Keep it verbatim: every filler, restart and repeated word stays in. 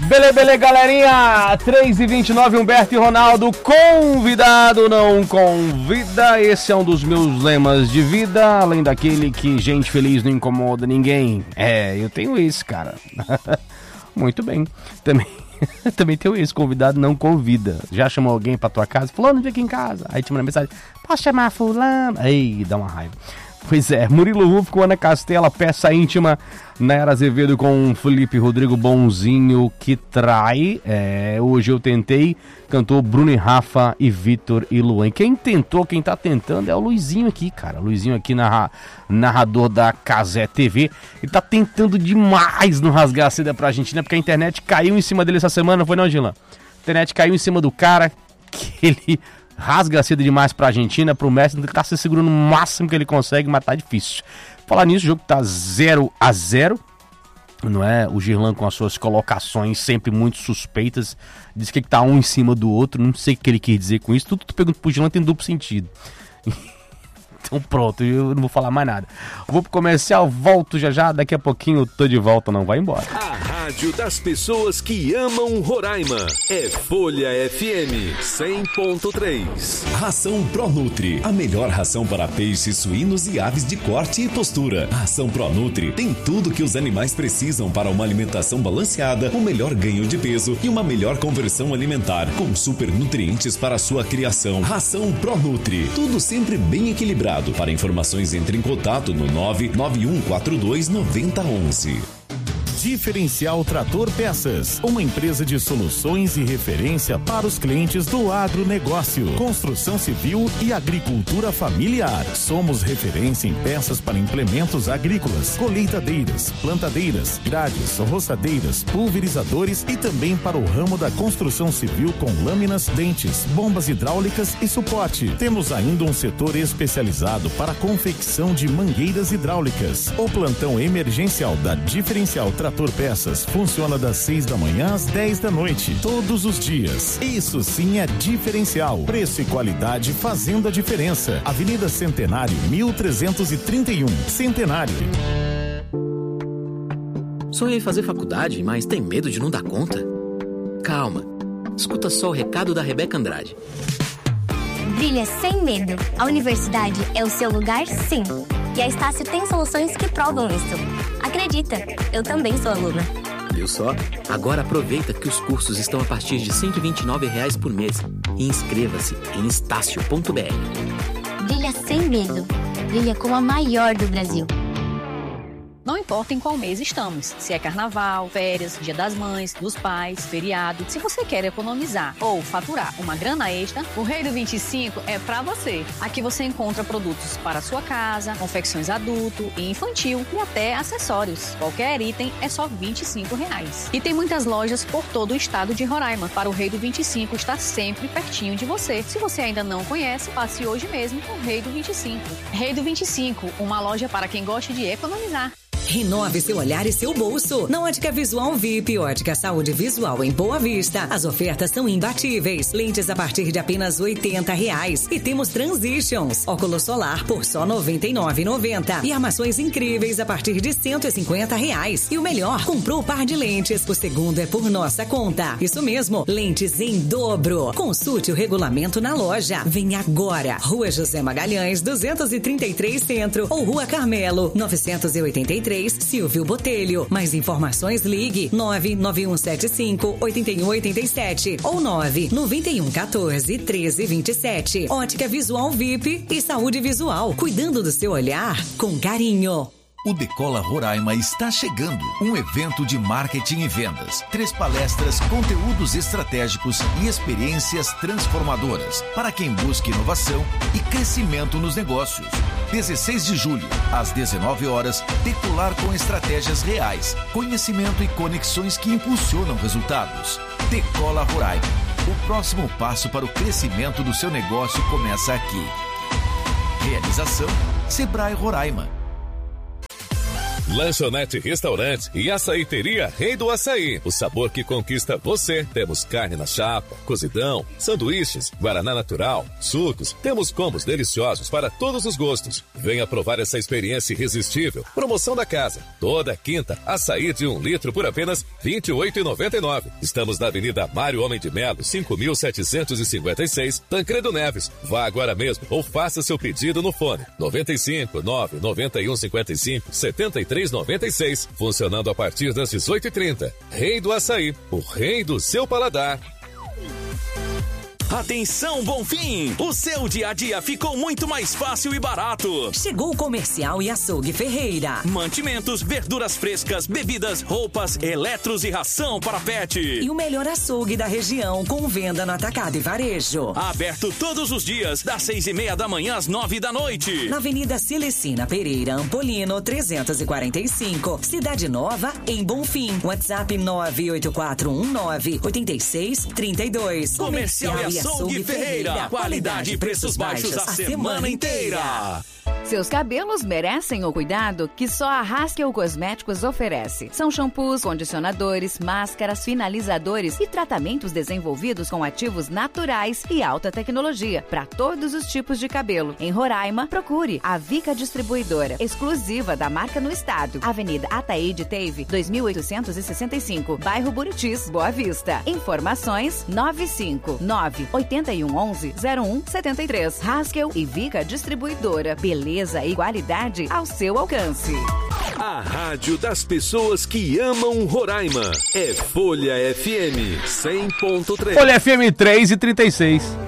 Bele, bele, galerinha, três e vinte e nove, Humberto e Ronaldo, convidado não convida, esse é um dos meus lemas de vida, além daquele que gente feliz não incomoda ninguém. É, eu tenho esse, cara. Muito bem, também, também tenho esse, convidado não convida. Já chamou alguém pra tua casa? Fulano, vem aqui em casa. Aí te manda mensagem, posso chamar fulano? Aí, dá uma raiva. Pois é, Murilo Rufo com Ana Castela, peça íntima, Nayara Azevedo com Felipe Rodrigo Bonzinho, que trai. É, hoje eu tentei, cantou Bruno e Rafa e Vitor e Luan. Quem tentou, quem tá tentando é o Luizinho aqui, cara. Luizinho aqui, narra, narrador da Cazé T V. Ele tá tentando demais não rasgar a seda pra Argentina, porque a internet caiu em cima dele essa semana, foi não, Gilan? A internet caiu em cima do cara, que ele... rasga cedo demais pra Argentina, pro Messi, ele tá se segurando o máximo que ele consegue, mas tá difícil. Falar nisso, o jogo tá zero a zero, não é? O Girlan com as suas colocações sempre muito suspeitas, diz que tá um em cima do outro, não sei o que ele quis dizer com isso, tudo que tu pergunta pro Girlan tem duplo sentido. Então pronto, eu não vou falar mais nada. Vou pro comercial, volto já já, daqui a pouquinho eu tô de volta, não vai embora. A rádio das pessoas que amam Roraima é Folha F M cem ponto três. Ração Pronutri, a melhor ração para peixes, suínos e aves de corte e postura. A ração Pronutri tem tudo que os animais precisam para uma alimentação balanceada, um melhor ganho de peso e uma melhor conversão alimentar, com super nutrientes para a sua criação. Ração Pronutri, tudo sempre bem equilibrado. Para informações, entre em contato no nove nove um quatro dois nove zero um um. Diferencial Trator Peças, uma empresa de soluções e referência para os clientes do agronegócio, construção civil e agricultura familiar. Somos referência em peças para implementos agrícolas, colheitadeiras, plantadeiras, grades, roçadeiras, pulverizadores e também para o ramo da construção civil com lâminas, dentes, bombas hidráulicas e suporte. Temos ainda um setor especializado para a confecção de mangueiras hidráulicas. O plantão emergencial da Diferencial Trator Trator Peças funciona das seis da manhã às dez da noite, todos os dias. Isso sim é diferencial. Preço e qualidade fazendo a diferença. Avenida Centenário, mil trezentos e trinta e um, Centenário. Sonhei em fazer faculdade, mas tem medo de não dar conta? Calma, escuta só o recado da Rebeca Andrade. Brilha sem medo. A universidade é o seu lugar, sim. E a Estácio tem soluções que provam isso. Acredita, eu também sou aluna. Viu só? Agora aproveita que os cursos estão a partir de cento e vinte e nove reais por mês. E inscreva-se em estácio ponto b r. Brilha sem medo. Brilha como a maior do Brasil. Não importa em qual mês estamos, se é carnaval, férias, dia das mães, dos pais, feriado. Se você quer economizar ou faturar uma grana extra, o Rei do vinte e cinco é pra você. Aqui você encontra produtos para a sua casa, confecções adulto e infantil e até acessórios. Qualquer item é só vinte e cinco reais. E tem muitas lojas por todo o estado de Roraima para o Rei do vinte e cinco estar sempre pertinho de você. Se você ainda não conhece, passe hoje mesmo no Rei do vinte e cinco. Rei do vinte e cinco, uma loja para quem gosta de economizar. Renove seu olhar e seu bolso. Na Ótica Visual V I P, Ótica Saúde Visual em Boa Vista. As ofertas são imbatíveis. Lentes a partir de apenas oitenta reais. E temos Transitions. Óculos solar por só noventa e nove reais e noventa centavos. E armações incríveis a partir de cento e cinquenta reais. E o melhor, comprou o par de lentes. O segundo é por nossa conta. Isso mesmo, lentes em dobro. Consulte o regulamento na loja. Vem agora. Rua José Magalhães, duzentos e trinta e três Centro. Ou Rua Carmelo, novecentos e oitenta e três, Silvio Botelho. Mais informações, ligue nove nove um sete cinco oito um oito sete ou nove nove um um quatro treze vinte e sete. Ótica Visual V I P e Saúde Visual, cuidando do seu olhar com carinho. O Decola Roraima está chegando. Um evento de marketing e vendas. Três palestras, conteúdos estratégicos e experiências transformadoras para quem busca inovação e crescimento nos negócios. dezesseis de julho, às dezenove horas, Decolar com estratégias reais, conhecimento e conexões que impulsionam resultados. Decola Roraima. O próximo passo para o crescimento do seu negócio começa aqui. Realização Sebrae Roraima. Lanchonete Restaurante e Açaiteria Rei do Açaí. O sabor que conquista você. Temos carne na chapa, cozidão, sanduíches, guaraná natural, sucos. Temos combos deliciosos para todos os gostos. Venha provar essa experiência irresistível. Promoção da casa. Toda quinta, açaí de um litro por apenas vinte e oito reais e noventa e nove centavos. Estamos na Avenida Mário Homem de Melo, cinco mil setecentos e cinquenta e seis, Tancredo Neves. Vá agora mesmo ou faça seu pedido no fone noventa e cinco, nove nove um cinquenta e cinco, setenta e três noventa e seis. Funcionando a partir das dezoito e trinta. Rei do Açaí, o rei do seu paladar. Atenção, Bonfim! O seu dia a dia ficou muito mais fácil e barato. Chegou o Comercial e Açougue Ferreira. Mantimentos, verduras frescas, bebidas, roupas, eletros e ração para pet. E o melhor açougue da região com venda no atacado e varejo. Aberto todos os dias, das seis e meia da manhã às nove da noite. Na Avenida Celecina Pereira, Ampolino, trezentos e quarenta e cinco. Cidade Nova, em Bonfim. WhatsApp nove oito quatro um nove, oito seis três dois. Comercial e Açougue Ferreira. Qualidade e preços baixos a semana inteira. Seus cabelos merecem o cuidado que só a Haskell Cosméticos oferece. São shampoos, condicionadores, máscaras, finalizadores e tratamentos desenvolvidos com ativos naturais e alta tecnologia para todos os tipos de cabelo. Em Roraima, procure a Vica Distribuidora, exclusiva da marca no estado. Avenida Ataíde Teve, dois mil oitocentos e sessenta e cinco, bairro Buritis, Boa Vista. Informações nove cinco nove, oito um um um, zero um sete três. Haskell e Vica Distribuidora. Beleza e qualidade ao seu alcance. A rádio das pessoas que amam Roraima é Folha F M cem ponto três. Folha F M três e trinta e seis.